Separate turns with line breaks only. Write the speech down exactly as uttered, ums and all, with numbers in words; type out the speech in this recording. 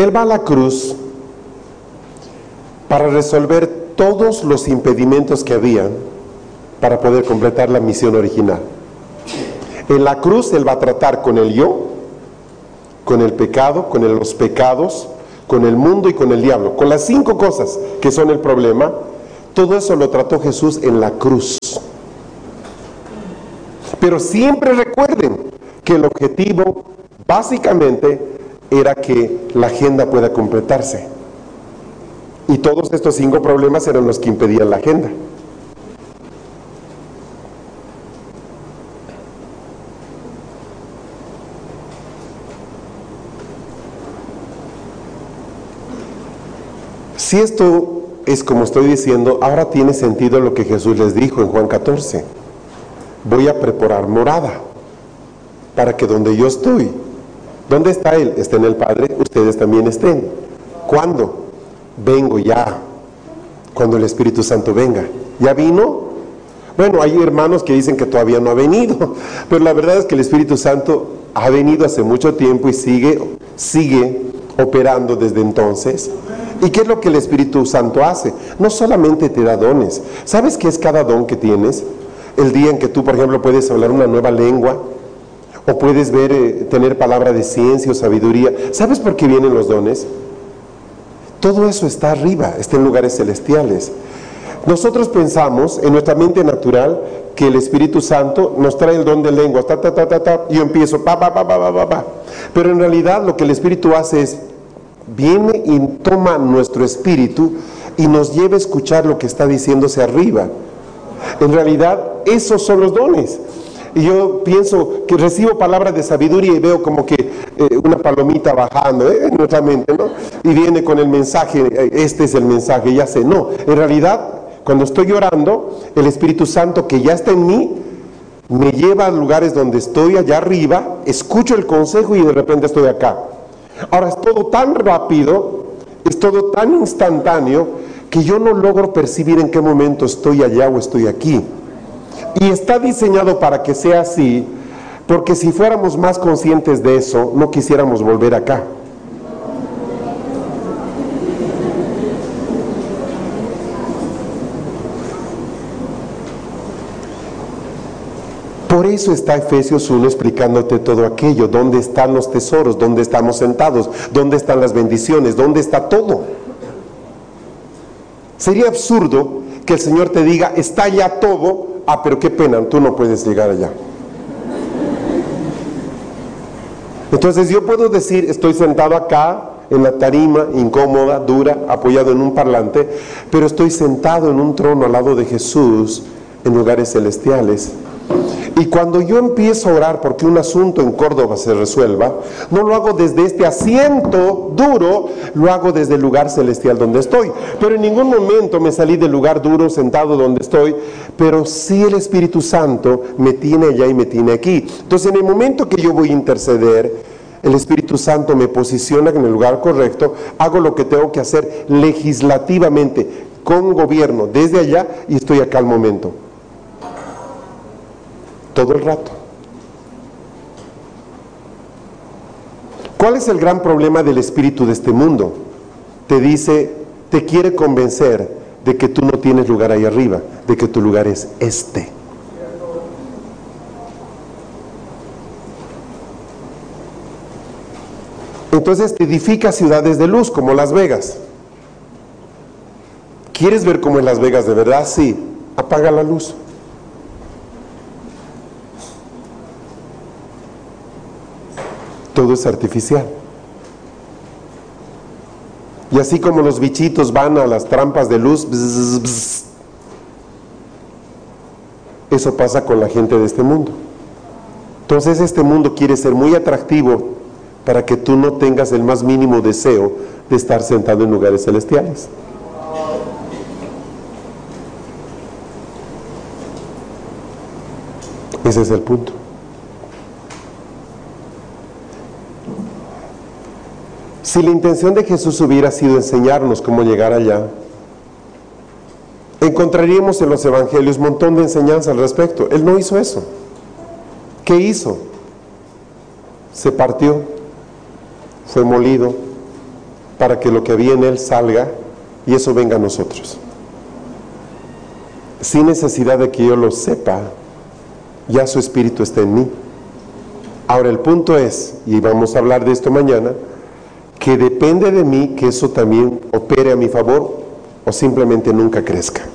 Él va a la cruz para resolver todos los impedimentos que había para poder completar la misión original. En la cruz Él va a tratar con el yo, con el pecado, con el, los pecados, con el mundo y con el diablo, con las cinco cosas que son el problema. Todo eso lo trató Jesús en la cruz. Pero siempre recuerden que el objetivo básicamente era que la agenda pueda completarse. Y todos estos cinco problemas eran los que impedían la agenda. Si esto es como estoy diciendo, ahora tiene sentido lo que Jesús les dijo en Juan catorce. Voy a preparar morada para que donde yo estoy, ¿dónde está Él? Está en el Padre, ustedes también estén. ¿Cuándo? Vengo ya, cuando el Espíritu Santo venga. ¿Ya vino? Bueno, hay hermanos que dicen que todavía no ha venido, pero la verdad es que el Espíritu Santo ha venido hace mucho tiempo y sigue, sigue operando desde entonces. ¿Y qué es lo que el Espíritu Santo hace? No solamente te da dones. ¿Sabes qué es cada don que tienes? El día en que tú, por ejemplo, puedes hablar una nueva lengua, o puedes ver, eh, tener palabra de ciencia o sabiduría. ¿Sabes por qué vienen los dones? Todo eso está arriba, está en lugares celestiales. Nosotros pensamos en nuestra mente natural que el Espíritu Santo nos trae el don de lenguas, ta, ta, ta, ta, ta, y yo empiezo, pa, pa, pa, pa, pa, pa. Pero en realidad lo que el Espíritu hace es, viene y toma nuestro espíritu y nos lleva a escuchar lo que está diciéndose arriba. En realidad, esos son los dones. Y yo pienso que recibo palabras de sabiduría y veo como que eh, una palomita bajando ¿eh? en nuestra mente, ¿no? Y viene con el mensaje, eh, este es el mensaje, ya sé. No, en realidad, cuando estoy orando, el Espíritu Santo que ya está en mí, me lleva a lugares donde estoy allá arriba, escucho el consejo y de repente estoy acá. Ahora es todo tan rápido, es todo tan instantáneo, que yo no logro percibir en qué momento estoy allá o estoy aquí. Y está diseñado para que sea así, porque si fuéramos más conscientes de eso, no quisiéramos volver acá. Por eso está Efesios uno explicándote todo aquello, dónde están los tesoros, dónde estamos sentados, dónde están las bendiciones, dónde está todo. Sería absurdo que el Señor te diga, está ya todo, ah, pero qué pena, tú no puedes llegar allá. Entonces yo puedo decir, estoy sentado acá, en la tarima, incómoda, dura, apoyado en un parlante, pero estoy sentado en un trono al lado de Jesús, en lugares celestiales. Y cuando yo empiezo a orar porque un asunto en Córdoba se resuelva, no lo hago desde este asiento duro, lo hago desde el lugar celestial donde estoy. Pero en ningún momento me salí del lugar duro sentado donde estoy, pero sí el Espíritu Santo me tiene allá y me tiene aquí. Entonces en el momento que yo voy a interceder, el Espíritu Santo me posiciona en el lugar correcto, hago lo que tengo que hacer legislativamente, con gobierno, desde allá, y estoy acá al momento. Todo el rato. ¿Cuál es el gran problema del espíritu de este mundo? Te dice, te quiere convencer de que tú no tienes lugar ahí arriba, de que tu lugar es este. Entonces te edifica ciudades de luz como Las Vegas. ¿Quieres ver cómo es Las Vegas de verdad? Sí, apaga la luz. Todo es artificial. Y así como los bichitos van a las trampas de luz, bzz, bzz, eso pasa con la gente de este mundo. Entonces este mundo quiere ser muy atractivo para que tú no tengas el más mínimo deseo de estar sentado en lugares celestiales. Ese es el punto. Si la intención de Jesús hubiera sido enseñarnos cómo llegar allá, encontraríamos en los evangelios un montón de enseñanza al respecto. Él no hizo eso. ¿Qué hizo? Se partió, fue molido, para que lo que había en Él salga y eso venga a nosotros. Sin necesidad de que yo lo sepa, ya su Espíritu está en mí. Ahora el punto es, y vamos a hablar de esto mañana, que depende de mí que eso también opere a mi favor o simplemente nunca crezca.